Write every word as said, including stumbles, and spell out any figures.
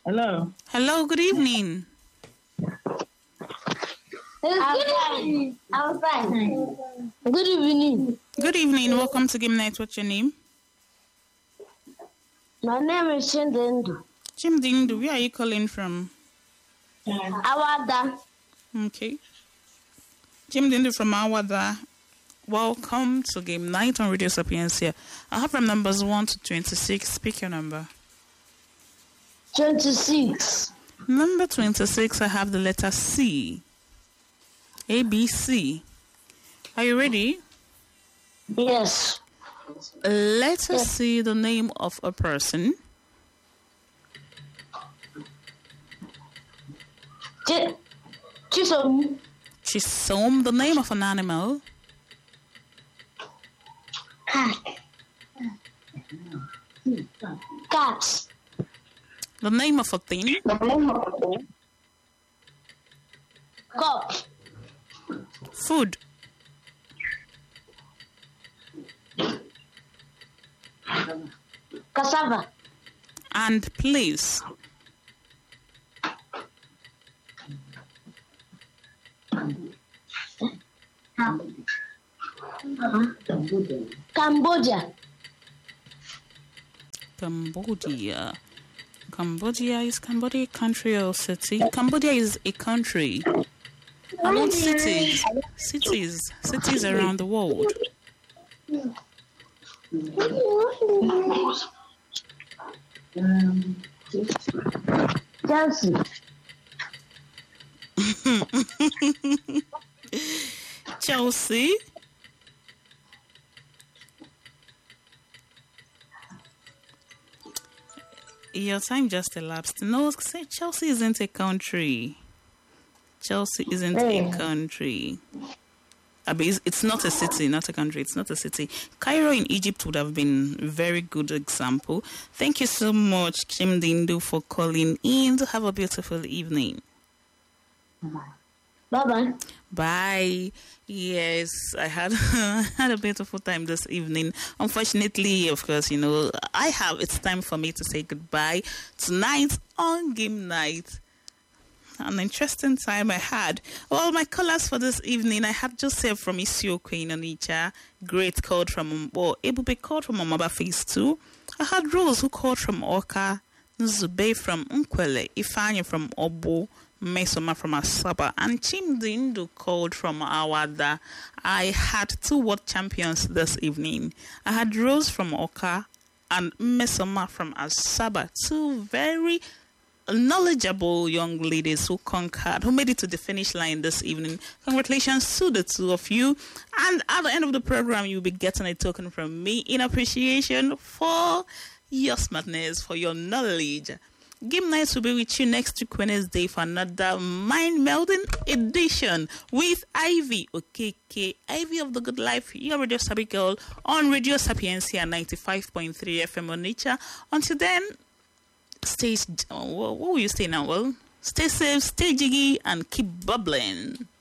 Hello. Hello, good evening. I'm fine. I'm fine. Good evening. Good evening. Welcome to Game Night. What's your name? My name is Chindendu. Chimdindu, where are you calling from? Awada. Okay. Chimdindu from Awada. Welcome to Game Night on Radio Sapiencia. I have from numbers one to twenty-six. Pick your number. twenty-six. Number twenty-six, I have the letter C. A, B, C. Are you ready? Yes. Let us Yes. see the name of a person. Ch- Chisom. Chisom, the name of an animal. Cat. The name of a thing. Cup. Food. Cassava. And place. Cambodia. Cambodia. Cambodia is Cambodia a country or city? Cambodia is a country. I want cities. Cities. Cities around the world. Chelsea. Chelsea. Your time just elapsed. No, say Chelsea isn't a country. Chelsea isn't a country. I mean, it's, it's not a city, not a country. It's not a city. Cairo in Egypt would have been a very good example. Thank you so much, Chimdindu, for calling in. To have a beautiful evening. Bye-bye. Bye. Yes, I had had a beautiful time this evening. Unfortunately, of course, you know, I have. It's time for me to say goodbye tonight on Game Night. An interesting time I had. Well, my callers for this evening, I had Joseph from Isiokwe in Onitsha. Great called from, well, Ebube called from Omaba Phase two. I had Rose who called from Oka, Nzube from Nkwele, Ifanya from Obo, Mesoma from Asaba, and Chimdindu called from Awada. I had two world champions this evening. I had Rose from Oka and Mesoma from Asaba. Two very knowledgeable young ladies who conquered, who made it to the finish line this evening. Congratulations to the two of you. And at the end of the program, you'll be getting a token from me in appreciation for your smartness, for your knowledge. Game Nights will be with you next week Wednesday for another mind-melding edition with Ivy Okeke, Ivy of the Good Life, your Radio Sabi Girl on Radio Sapiencia ninety-five point three F M on Nature. Until then, stay, what will you say now? Well, stay safe, stay jiggy, and keep bubbling.